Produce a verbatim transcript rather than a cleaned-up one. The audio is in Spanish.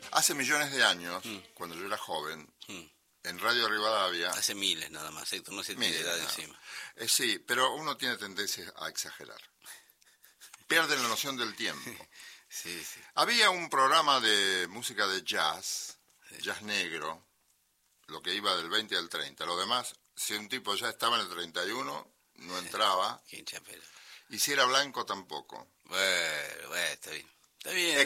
Hace millones de años, Mm. cuando yo era joven, Mm. en Radio Rivadavia... Hace miles nada más, Héctor, no se tiene Miles, edad no. encima. Eh, sí, pero uno tiene tendencia a exagerar. Pierden la noción del tiempo. Sí, sí. Había un programa de música de jazz, Sí. jazz negro, lo que iba del veinte al treinta. Lo demás, si un tipo ya estaba en el treinta y uno, no entraba. Qué hincha pelota. Y si era blanco, tampoco. Bueno, bueno, está bien. Está bien.